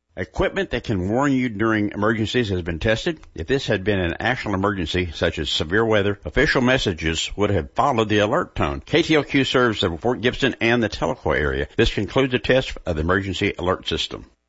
Equipment that can warn you during emergencies has been tested. If this had been an actual emergency, such as severe weather, official messages would have followed the alert tone. KTLQ serves the Fort Gibson and the Tahlequah area. This concludes the test of the emergency alert system.